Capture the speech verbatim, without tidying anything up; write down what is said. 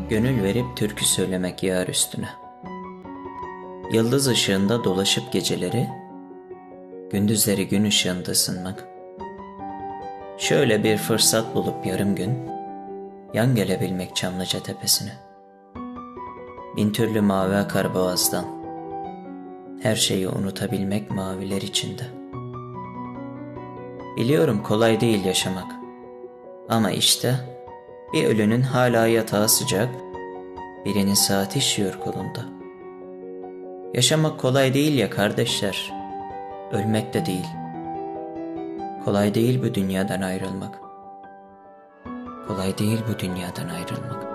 Gönül verip türkü söylemek yar üstüne. Yıldız ışığında dolaşıp geceleri, gündüzleri gün ışığında ısınmak. Şöyle bir fırsat bulup yarım gün, yan gelebilmek Çamlıca tepesine. Bin türlü mavi akar boğazdan, her şeyi unutabilmek maviler içinde. Biliyorum kolay değil yaşamak, ama işte bir ölünün hala yatağı sıcak, birinin saati işiyor kolunda. Yaşamak kolay değil ya kardeşler, ölmek de değil. Kolay değil bu dünyadan ayrılmak. Kolay değil bu dünyadan ayrılmak.